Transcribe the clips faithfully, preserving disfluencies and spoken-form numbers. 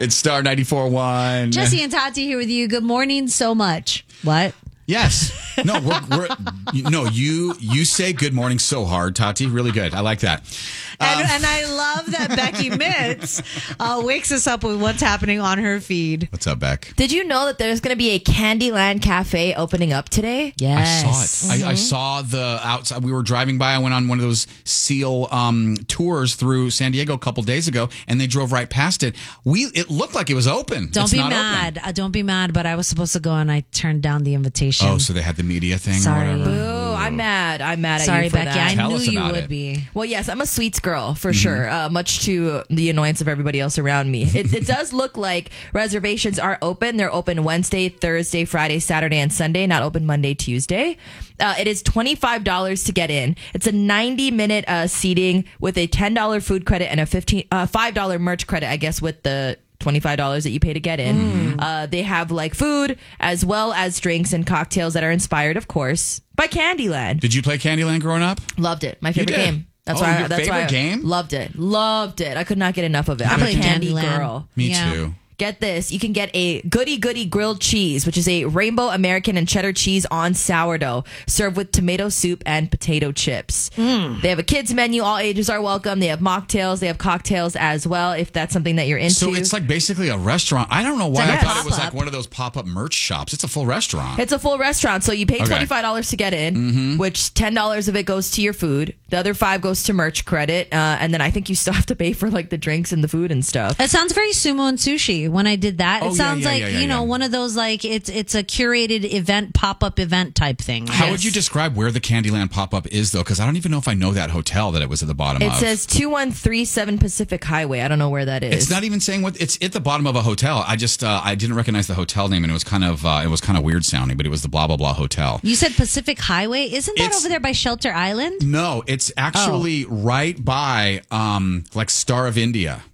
It's Star ninety-four point one. Jesse and Tati here with you. Good morning so much. What? Yes. No, we're, we're no, you you say good morning so hard, Tati. Really good. I like that. And, Um, and I love that Becky Mitz uh, wakes us up with what's happening on her feed. What's up, Beck? Did you know that there's going to be a Candyland Cafe opening up today? Yes. I saw it. I, I saw the outside. We were driving by. I went on one of those SEAL um, tours through San Diego a couple days ago, and they drove right past it. We It looked like it was open. Don't It's be not mad. open. Uh, don't be mad, but I was supposed to go and I turned down the invitation. Oh, so they had the media thing Sorry. or whatever? Boo, I'm mad. I'm mad at Sorry, you for Becky. that. I Tell knew us you about would it. be. Well, yes, I'm a sweets girl for sure, uh, much to the annoyance of everybody else around me. It, it does look like reservations are open. They're open Wednesday, Thursday, Friday, Saturday, and Sunday, not open Monday, Tuesday. Uh, it is twenty-five dollars to get in. It's a ninety minute uh, seating with a ten dollars food credit and a fifteen, uh, five dollars merch credit, I guess, with the twenty-five dollars that you pay to get in. Uh, they have like food as well as drinks and cocktails that are inspired, of course, by Candyland. Did you play Candyland growing up? Loved it. My favorite did? game. That's Oh, why. your that's favorite why I game? Loved it. Loved it. I could not get enough of it. I'm a played candy Candyland. girl. Me Yeah. too. Get this. You can get a goody goody grilled cheese, which is a rainbow American and cheddar cheese on sourdough, served with tomato soup and potato chips. They have a kids menu. All ages are welcome. They have mocktails. They have cocktails as well, if that's something that you're into. So it's like basically a restaurant. I don't know why like I a thought it was pop-up. like one of those pop-up merch shops. It's a full restaurant. It's a full restaurant, so you pay Okay. twenty-five dollars to get in, which ten dollars of it goes to your food. The other five goes to merch credit, uh, and then I think you still have to pay for like the drinks and the food and stuff. It sounds very sumo and sushi. When I did that, Oh, it yeah, sounds yeah, like yeah, yeah, you know yeah. one of those like it's it's a curated event, pop up event type thing. How Yes. would you describe where the Candyland pop-up is, though? Because I don't even know if I know that hotel that it was at the bottom It of. says two one three seven Pacific Highway. I don't know where that is. It's not even saying what it's at the bottom of a hotel. I just uh, I didn't recognize the hotel name, and it was kind of uh, it was kind of weird sounding, but it was the blah blah blah hotel. You said Pacific Highway. Isn't that It's- over there by Shelter Island? No, it's actually right by um like Star of India.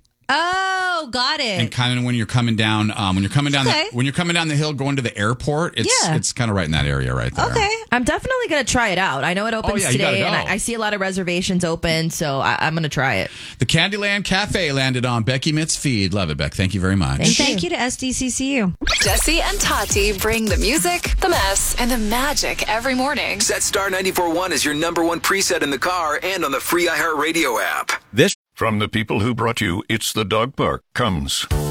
Oh, got it. And kind of when you're coming down, um, when you're coming down, Okay. the, when you're coming down the hill going to the airport, it's Yeah. it's kind of right in that area right there. Okay. I'm definitely going to try it out. I know it opens yeah, you gotta today, and go. I, I see a lot of reservations open, so I, I'm going to try it. The Candyland Cafe landed on Becky Mitt's feed. Love it, Beck. Thank you very much. And thank you to S D C C U. Jesse and Tati bring the music, the mess, and the magic every morning. Set Star ninety-four point one as your number one preset in the car and on the free iHeartRadio app. This from the people who brought you It's the Dog Park comes.